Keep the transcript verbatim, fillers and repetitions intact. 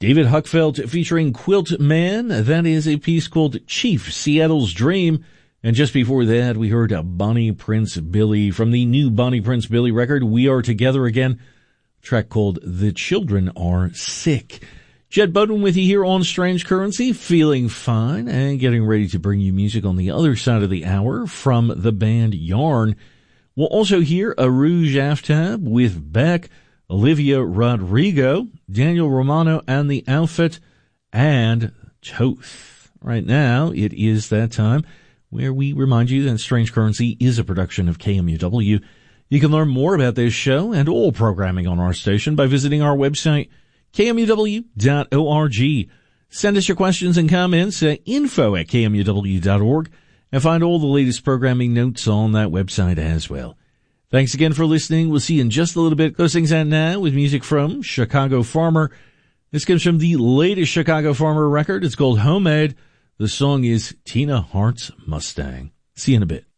David Huckfeld featuring Quilt Man. That is a piece called Chief, Seattle's Dream. And just before that, we heard Bonnie Prince Billy from the new Bonnie Prince Billy record, We Are Together Again, a track called The Children Are Sick. Jed Bowden with you here on Strange Currency, feeling fine and getting ready to bring you music on the other side of the hour from the band Yarn. We'll also hear Arouge Aftab with Beck, Olivia Rodrigo, Daniel Romano and the Outfit, and Toth. Right now, it is that time where we remind you that Strange Currency is a production of K M U W. You can learn more about this show and all programming on our station by visiting our website, K M U W dot org. Send us your questions and comments at info at K M U W dot org and find all the latest programming notes on that website as well. Thanks again for listening. We'll see you in just a little bit. Close things out now with music from Chicago Farmer. This comes from the latest Chicago Farmer record. It's called Homemade. The song is Tina Hart's Mustang. See you in a bit.